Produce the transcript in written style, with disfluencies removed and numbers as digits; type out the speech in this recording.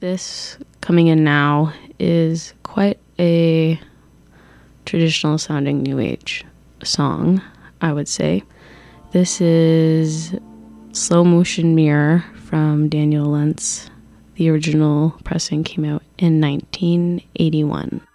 This coming in now is quite a traditional sounding new age song, I would say. This is Slow Motion Mirror from Daniel Lentz. The original pressing came out in 1981.